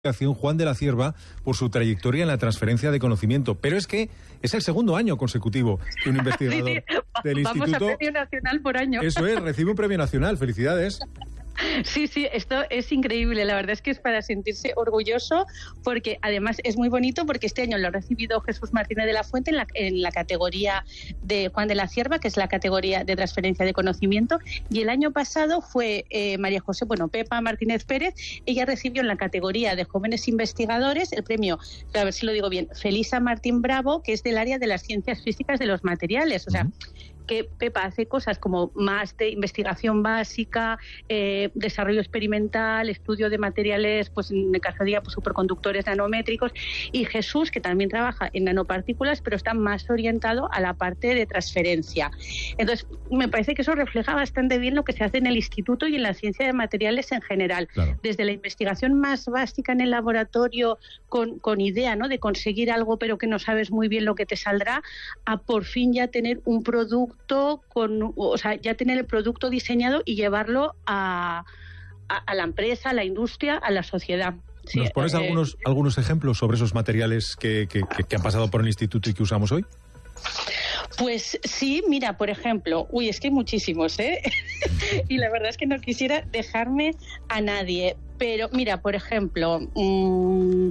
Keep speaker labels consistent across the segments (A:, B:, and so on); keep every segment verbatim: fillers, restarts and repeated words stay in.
A: Juan de la Cierva por su trayectoria en la transferencia de conocimiento, pero es que es el segundo año consecutivo que un investigador sí, sí. del
B: Vamos
A: instituto...
B: a premio nacional por año.
A: Eso es, recibe un premio nacional, felicidades.
B: Sí, sí, esto es increíble, la verdad es que es para sentirse orgulloso, porque además es muy bonito porque este año lo ha recibido Jesús Martínez de la Fuente en la, en la categoría de Juan de la Cierva, que es la categoría de transferencia de conocimiento, y el año pasado fue eh, María José, bueno, Pepa Martínez Pérez, ella recibió en la categoría de jóvenes investigadores el premio, a ver si lo digo bien, Felisa Martín Bravo, que es del área de las ciencias físicas de los materiales, o sea, uh-huh. que Pepa hace cosas como más de investigación básica, eh, desarrollo experimental, estudio de materiales, pues en el caso de ella, pues superconductores nanométricos, y Jesús, que también trabaja en nanopartículas, pero está más orientado a la parte de transferencia. Entonces, me parece que eso refleja bastante bien lo que se hace en el instituto y en la ciencia de materiales en general. Claro. Desde la investigación más básica en el laboratorio, con, con idea, ¿no?, de conseguir algo, pero que no sabes muy bien lo que te saldrá, a por fin ya tener un producto con, o sea, ya tener el producto diseñado y llevarlo a, a, a la empresa, a la industria, a la sociedad. Sí,
A: ¿Nos pones eh, algunos, algunos ejemplos sobre esos materiales que, que, que, que han pasado por el instituto y que usamos hoy?
B: Pues sí, mira, por ejemplo, uy, es que hay muchísimos, ¿eh? Y la verdad es que no quisiera dejarme a nadie. Pero mira, por ejemplo, mmm,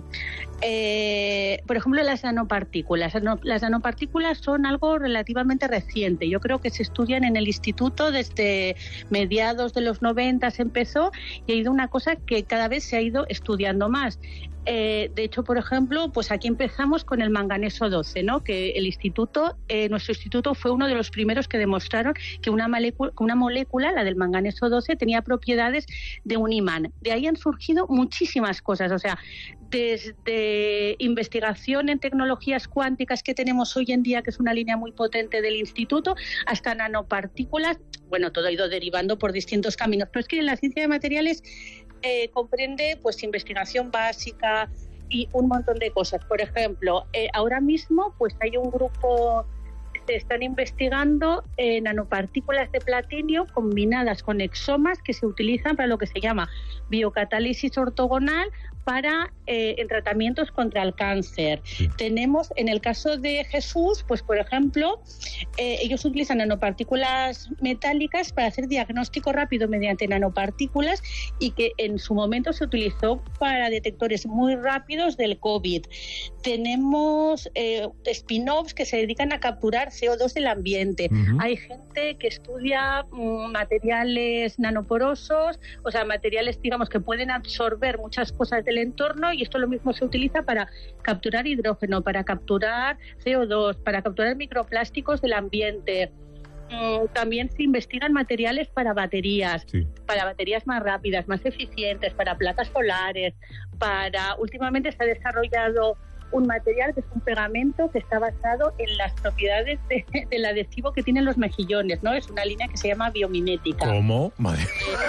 B: eh, por ejemplo las nanopartículas. Las nanopartículas son algo relativamente reciente. Yo creo que se estudian en el instituto desde mediados de los noventa, se empezó, y ha ido una cosa que cada vez se ha ido estudiando más. Eh, de hecho, por ejemplo, pues aquí empezamos con el manganeso doce, ¿no? Que el instituto, eh, nuestro instituto fue uno de los primeros que demostraron que una molécula, una molécula, la del manganeso doce, tenía propiedades de un imán. De ahí han surgido muchísimas cosas, o sea, desde investigación en tecnologías cuánticas que tenemos hoy en día, que es una línea muy potente del instituto, hasta nanopartículas. Bueno, todo ha ido derivando por distintos caminos, pero es que en la ciencia de materiales eh, comprende pues investigación básica y un montón de cosas. Por ejemplo, eh, ahora mismo pues hay un grupo, se están investigando eh, nanopartículas de platinio combinadas con exomas que se utilizan para lo que se llama biocatálisis ortogonal para eh, en tratamientos contra el cáncer. Sí. Tenemos, en el caso de Jesús, pues por ejemplo, eh, ellos utilizan nanopartículas metálicas para hacer diagnóstico rápido mediante nanopartículas, y que en su momento se utilizó para detectores muy rápidos del COVID. Tenemos eh, spin-offs que se dedican a capturar C O dos del ambiente. Uh-huh. Hay gente que estudia mm, materiales nanoporosos, o sea, materiales, digamos, que pueden absorber muchas cosas del entorno, y esto lo mismo se utiliza para capturar hidrógeno, para capturar C O dos, para capturar microplásticos del ambiente. Mm, también se investigan materiales para baterías, sí. para baterías más rápidas, más eficientes, para placas solares, para... Últimamente se ha desarrollado un material que es un pegamento que está basado en las propiedades de, del adhesivo que tienen los mejillones, ¿no? Es una línea que se llama biomimética.
A: ¿Cómo? Madre.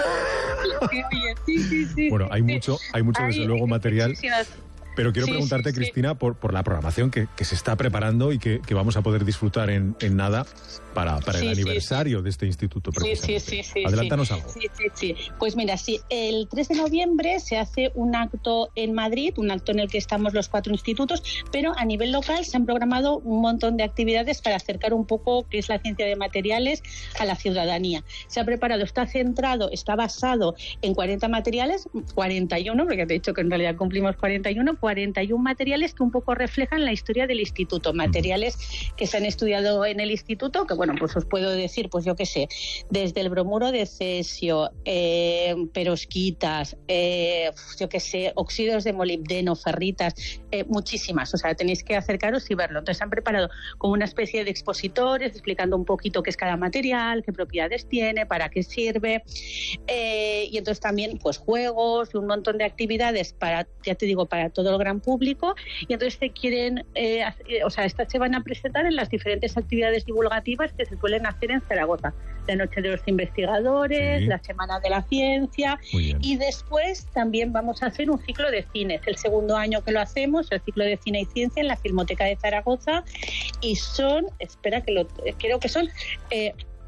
B: Oye, sí, sí, sí.
A: Bueno, hay mucho, hay mucho desde hay, luego material. Pero quiero sí, preguntarte, sí, Cristina, sí. Por, por la programación que, que se está preparando y que, que vamos a poder disfrutar en, en nada para, para sí, el aniversario sí. de este instituto.
B: Sí, sí, sí, sí.
A: Adelántanos
B: sí.
A: algo.
B: Sí, sí, sí. Pues mira, sí, el tres de noviembre se hace un acto en Madrid, un acto en el que estamos los cuatro institutos, pero a nivel local se han programado un montón de actividades para acercar un poco qué es la ciencia de materiales a la ciudadanía. Se ha preparado, está centrado, está basado en cuarenta materiales, cuarenta y uno, porque te he dicho que en realidad cumplimos cuarenta y uno, cuarenta y uno materiales que un poco reflejan la historia del instituto, materiales que se han estudiado en el instituto, que bueno, pues os puedo decir, pues yo qué sé, desde el bromuro de cesio, eh, perosquitas, eh, yo qué sé, óxidos de molibdeno, ferritas, eh, muchísimas, o sea, tenéis que acercaros y verlo. Entonces han preparado como una especie de expositores explicando un poquito qué es cada material, qué propiedades tiene, para qué sirve, eh, y entonces también pues juegos y un montón de actividades para, ya te digo, para todo el gran público, y entonces se quieren, eh, o sea, estas se van a presentar en las diferentes actividades divulgativas que se suelen hacer en Zaragoza. La Noche de los Investigadores, sí. la Semana de la Ciencia, y después también vamos a hacer un ciclo de cine. Es el segundo año que lo hacemos, el ciclo de cine y ciencia en la Filmoteca de Zaragoza, y son, espera que lo, creo que son eh,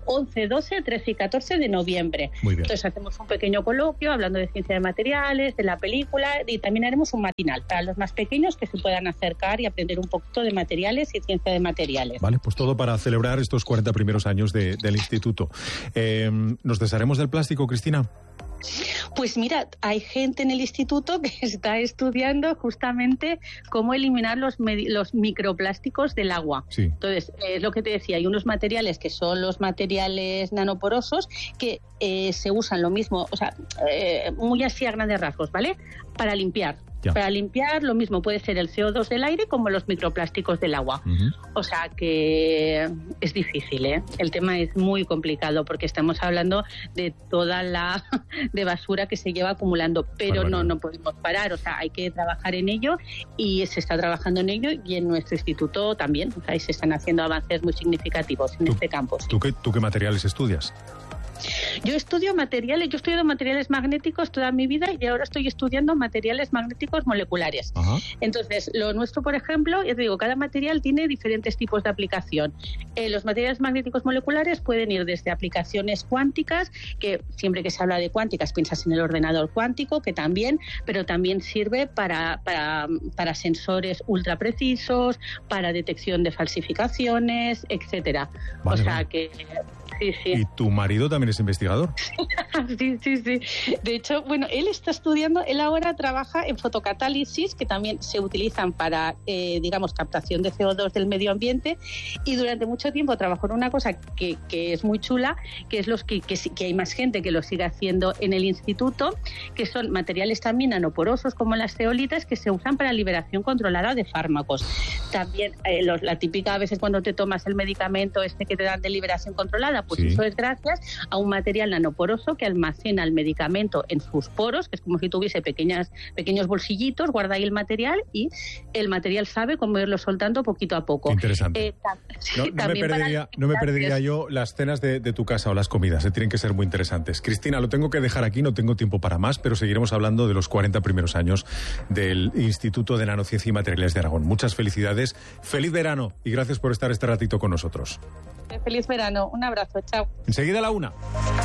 B: once, doce, trece y catorce de noviembre.
A: Muy bien.
B: Entonces hacemos un pequeño coloquio hablando de ciencia de materiales, de la película, y también haremos un matinal para los más pequeños que se puedan acercar y aprender un poquito de materiales y ciencia de materiales.
A: Vale, pues todo para celebrar estos cuarenta primeros años de, del instituto. Eh, ¿Nos desharemos del plástico, Cristina?
B: Pues mira, hay gente en el instituto que está estudiando justamente cómo eliminar los, los microplásticos del agua.
A: Sí.
B: Entonces, es eh, lo que te decía, hay unos materiales que son los materiales nanoporosos que eh, se usan lo mismo, o sea, eh, muy así a grandes rasgos, ¿vale? Para limpiar. Ya. Para limpiar lo mismo puede ser el C O dos del aire como los microplásticos del agua. Uh-huh. O sea que es difícil, ¿eh? El tema es muy complicado porque estamos hablando de toda la de basura que se lleva acumulando, pero bueno, no no podemos parar, o sea, hay que trabajar en ello y se está trabajando en ello y en nuestro instituto también, o sea, se están haciendo avances muy significativos en
A: ¿Tú,
B: este campo.
A: ¿tú qué, ¿Tú qué materiales estudias?
B: Yo estudio materiales, yo he estudiado materiales magnéticos toda mi vida y ahora estoy estudiando materiales magnéticos moleculares. Ajá. Entonces, lo nuestro, por ejemplo, ya te digo, cada material tiene diferentes tipos de aplicación. Eh, los materiales magnéticos moleculares pueden ir desde aplicaciones cuánticas, que siempre que se habla de cuánticas piensas en el ordenador cuántico, que también, pero también sirve para, para, para sensores ultra precisos, para detección de falsificaciones, etcétera. Vale, o sea vale. que... Sí, sí.
A: ¿Y tu marido también es investigador?
B: Sí, sí, sí. De hecho, bueno, él está estudiando, él ahora trabaja en fotocatálisis, que también se utilizan para, eh, digamos, captación de C O dos del medio ambiente, y durante mucho tiempo trabajó en una cosa que, que es muy chula, que es los que, que, que hay más gente que lo sigue haciendo en el instituto, que son materiales también nanoporosos, como las zeolitas, que se usan para liberación controlada de fármacos. También eh, los, la típica, a veces cuando te tomas el medicamento este que te dan de liberación controlada, pues sí. Eso es gracias a un material nanoporoso que almacena el medicamento en sus poros, que es como si tuviese pequeñas, pequeños bolsillitos, guarda ahí el material y el material sabe cómo irlo soltando poquito a poco.
A: Interesante. Eh, tam- no, no, me perdería, no me perdería yo las cenas de, de tu casa o las comidas, eh, tienen que ser muy interesantes. Cristina, lo tengo que dejar aquí, no tengo tiempo para más, pero seguiremos hablando de los cuarenta primeros años del Instituto de Nanociencia y Materiales de Aragón. Muchas felicidades, feliz verano y gracias por estar este ratito con nosotros.
B: Feliz verano, un abrazo, chao.
A: Enseguida a la una.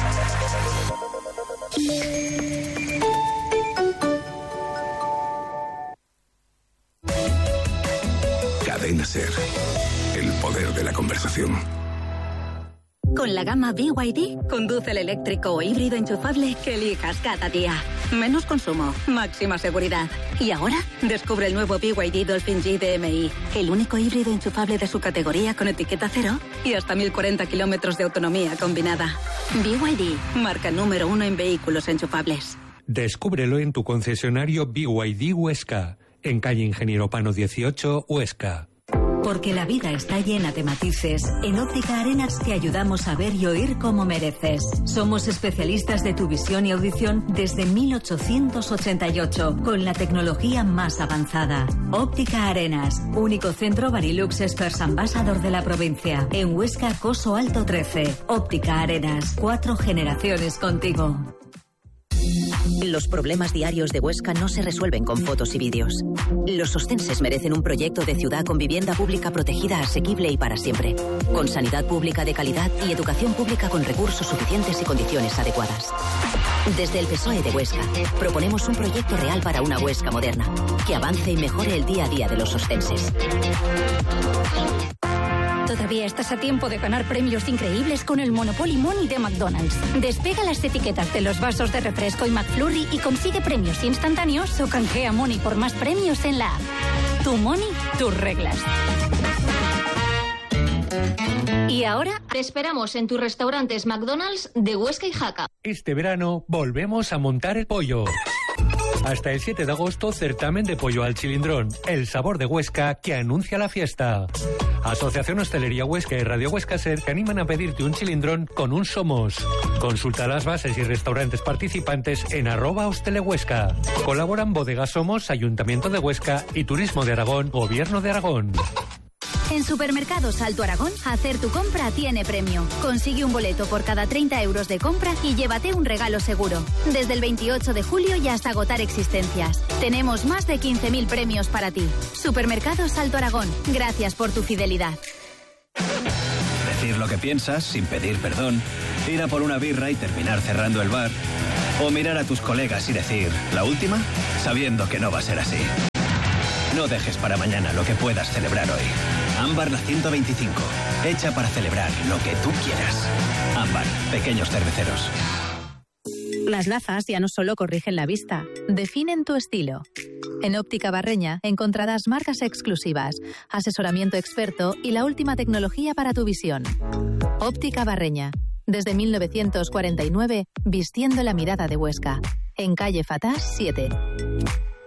C: Cadena SER, el poder de la conversación.
D: Con la gama B Y D, conduce el eléctrico o híbrido enchufable que elijas cada día. Menos consumo, máxima seguridad. Y ahora, descubre el nuevo B Y D Dolphin G D M I, el único híbrido enchufable de su categoría con etiqueta cero y hasta mil cuarenta kilómetros de autonomía combinada. B Y D, marca número uno en vehículos enchufables.
E: Descúbrelo en tu concesionario B Y D Huesca, en calle Ingeniero Pano dieciocho, Huesca.
F: Porque la vida está llena de matices, en Óptica Arenas te ayudamos a ver y oír como mereces. Somos especialistas de tu visión y audición desde mil ochocientos ochenta y ocho, con la tecnología más avanzada. Óptica Arenas, único centro Varilux Experts Ambassador de la provincia. En Huesca, Coso Alto trece. Óptica Arenas, cuatro generaciones contigo.
G: Los problemas diarios de Huesca no se resuelven con fotos y vídeos. Los ostenses merecen un proyecto de ciudad con vivienda pública protegida, asequible y para siempre. Con sanidad pública de calidad y educación pública con recursos suficientes y condiciones adecuadas. Desde el P S O E de Huesca, proponemos un proyecto real para una Huesca moderna, que avance y mejore el día a día de los ostenses.
H: Todavía estás a tiempo de ganar premios increíbles con el Monopoly Money de McDonald's. Despega las etiquetas de los vasos de refresco y McFlurry y consigue premios instantáneos o canjea Money por más premios en la app. Tu Money, tus reglas.
I: Y ahora te esperamos en tus restaurantes McDonald's de Huesca y Jaca.
E: Este verano volvemos a montar el pollo. Hasta el siete de agosto, certamen de pollo al chilindrón, el sabor de Huesca que anuncia la fiesta. Asociación Hostelería Huesca y Radio Huesca Ser te animan a pedirte un chilindrón con un Somos. Consulta las bases y restaurantes participantes en arroba hostelehuesca. Colaboran Bodegas Somos, Ayuntamiento de Huesca y Turismo de Aragón, Gobierno de Aragón.
H: En Supermercados Alto Aragón, hacer tu compra tiene premio. Consigue un boleto por cada treinta euros de compra y llévate un regalo seguro. Desde el veintiocho de julio y hasta agotar existencias. Tenemos más de quince mil premios para ti. Supermercados Alto Aragón, gracias por tu fidelidad.
J: Decir lo que piensas sin pedir perdón, ir a por una birra y terminar cerrando el bar, o mirar a tus colegas y decir, ¿la última?, sabiendo que no va a ser así. No dejes para mañana lo que puedas celebrar hoy. Ámbar la ciento veinticinco, hecha para celebrar lo que tú quieras. Ámbar, pequeños cerveceros.
K: Las gafas ya no solo corrigen la vista, definen tu estilo. En Óptica Barreña encontrarás marcas exclusivas, asesoramiento experto y la última tecnología para tu visión. Óptica Barreña, desde mil novecientos cuarenta y nueve, vistiendo la mirada de Huesca. En calle Fatás siete.